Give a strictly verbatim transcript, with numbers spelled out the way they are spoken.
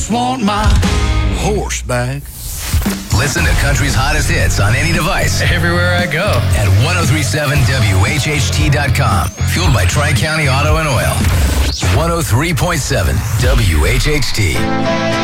just want my horse back. Listen to country's hottest hits on any device. Everywhere I go. At ten thirty-seven W H H T dot com. Fueled by Tri-County Auto and Oil. one oh three point seven W H H T.